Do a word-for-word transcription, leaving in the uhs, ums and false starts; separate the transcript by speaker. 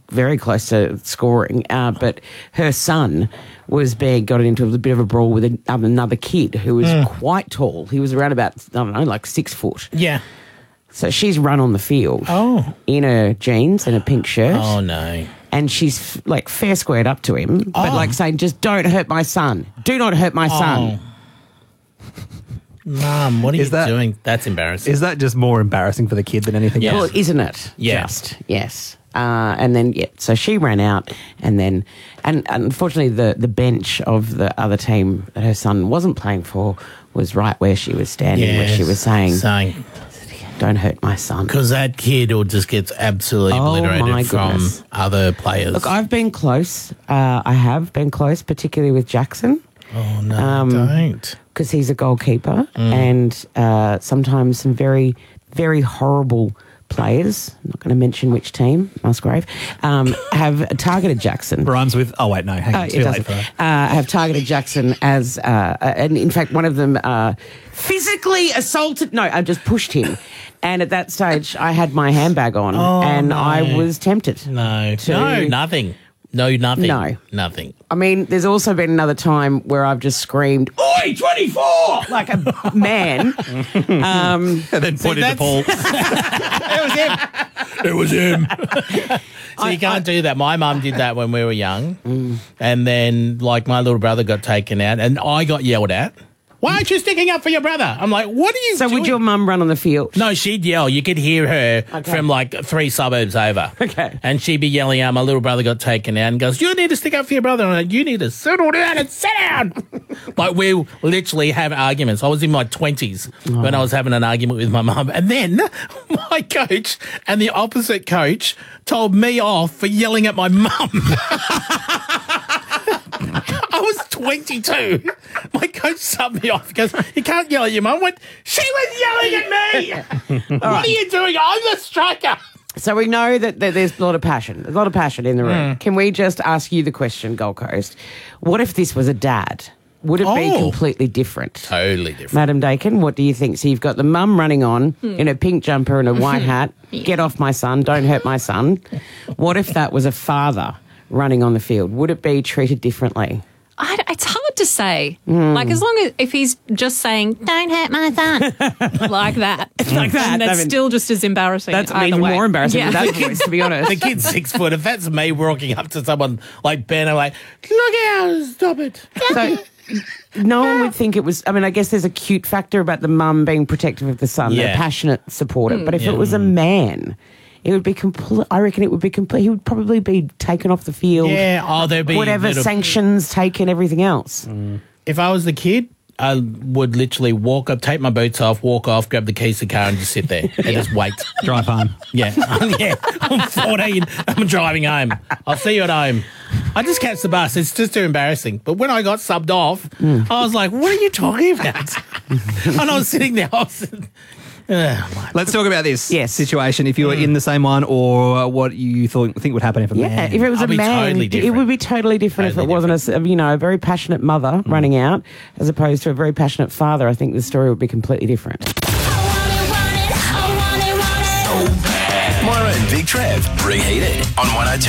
Speaker 1: very close to scoring, uh, but her son was being got into a bit of a brawl with another kid who was mm. quite tall. He was around about, I don't know, like six foot.
Speaker 2: Yeah.
Speaker 1: So she's run on the field
Speaker 2: oh.
Speaker 1: in her jeans and a pink shirt.
Speaker 2: Oh, no.
Speaker 1: And she's like fair squared up to him, oh. but like saying, just don't hurt my son. Do not hurt my oh. son.
Speaker 2: Mum, what are
Speaker 3: is
Speaker 2: you
Speaker 3: that,
Speaker 2: doing? That's embarrassing.
Speaker 3: Is that just more embarrassing for the kid than anything
Speaker 2: yeah.
Speaker 3: else?
Speaker 1: Well, isn't it?
Speaker 2: Yeah.
Speaker 1: Just, yes. Uh, and then, yeah, so she ran out and then, and unfortunately the, the bench of the other team that her son wasn't playing for was right where she was standing, yes. where she was saying,
Speaker 2: saying,
Speaker 1: don't hurt my son.
Speaker 2: Because that kid will just get absolutely
Speaker 1: oh,
Speaker 2: obliterated from
Speaker 1: goodness.
Speaker 2: other players.
Speaker 1: Look, I've been close. Uh, I have been close, particularly with Jackson.
Speaker 2: Oh, no, um, don't.
Speaker 1: Because he's a goalkeeper mm. and uh, sometimes some very, very horrible players, I'm not going to mention which team, Musgrave, um, have targeted Jackson.
Speaker 3: Rhymes with, oh wait, no, hang on, uh, too late for that.
Speaker 1: Uh, have targeted Jackson as, uh, and in fact one of them uh, physically assaulted, no, I just pushed him. And at that stage I had my handbag on
Speaker 2: oh,
Speaker 1: and
Speaker 2: no.
Speaker 1: I was tempted.
Speaker 2: No,
Speaker 1: to,
Speaker 2: no, nothing. No, nothing.
Speaker 1: No.
Speaker 2: Nothing.
Speaker 1: I mean, there's also been another time where I've just screamed, oi, twenty-four! Like a man. um,
Speaker 3: and then pointed to Paul.
Speaker 2: It was him. It was him. So you can't I, do that. My mum did that when we were young. Mm. And then, like, my little brother got taken out and I got yelled at. Why aren't you sticking up for your brother? I'm like, what are you
Speaker 1: so
Speaker 2: doing?
Speaker 1: So would your mum run on the field?
Speaker 2: No, she'd yell. You could hear her okay. from like three suburbs over.
Speaker 1: Okay.
Speaker 2: And she'd be yelling out, my little brother got taken out and goes, you need to stick up for your brother. And I'm like, you need to settle down and sit down. Like we literally have arguments. I was in my twenties oh. when I was having an argument with my mum. And then my coach and the opposite coach told me off for yelling at my mum. I was twenty-two. My coach subbed me off. He goes, you can't yell at your mum. I went, she was yelling at me. What right. are you doing? I'm the striker.
Speaker 1: So we know that, that there's a lot of passion. There's a lot of passion in the room.
Speaker 2: Mm.
Speaker 1: Can we just ask you the question, Gold Coast? What if this was a dad? Would it
Speaker 2: oh.
Speaker 1: be completely different?
Speaker 2: Totally different.
Speaker 1: Madam Dakin, what do you think? So you've got the mum running on mm. in a pink jumper and a white hat. Yeah. Get off my son. Don't hurt my son. What if that was a father running on the field? Would it be treated differently?
Speaker 4: I, it's hard to say. Mm. Like, as long as if he's just saying, don't hurt my son, like that.
Speaker 1: like that.
Speaker 4: And that's
Speaker 1: I mean,
Speaker 4: still just as embarrassing.
Speaker 1: That's even
Speaker 4: way.
Speaker 1: more embarrassing
Speaker 4: yeah.
Speaker 1: than that voice, to be honest.
Speaker 2: The kid's six foot. If that's me walking up to someone like Ben, I'm like, look out, stop it.
Speaker 1: So, no one would think it was, I mean, I guess there's a cute factor about the mum being protective of the son,
Speaker 2: yeah.
Speaker 1: the passionate supporter. Mm. But if
Speaker 2: yeah.
Speaker 1: it was a man, it would be complete. I reckon it would be complete. He would probably be taken off the field.
Speaker 2: Yeah, oh, there'd be
Speaker 1: whatever
Speaker 2: little...
Speaker 1: sanctions taken, everything else.
Speaker 2: Mm. If I was the kid, I would literally walk up, take my boots off, walk off, grab the keys to the car, and just sit there and just wait.
Speaker 3: Drive home.
Speaker 2: Yeah, yeah. I'm fourteen. I'm driving home. I'll see you at home. I just catch the bus. It's just too embarrassing. But when I got subbed off, mm. I was like, "What are you talking about?" And I was sitting there. I was.
Speaker 3: Uh, Let's talk about this
Speaker 1: yes.
Speaker 3: situation. If you were mm. in the same one, or what you thought, think would happen if a
Speaker 1: yeah,
Speaker 3: man.
Speaker 1: if it was
Speaker 2: I'll
Speaker 1: a man,
Speaker 2: totally
Speaker 1: it would be totally different totally if it wasn't a, you know, a very passionate mother mm. running out, as opposed to a very passionate father. I think the story would be completely different.
Speaker 5: Moira and Big Trev bring heat in on one oh two.